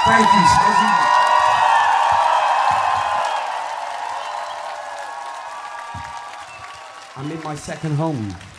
Thank you, Smizzy. I'm in my second home.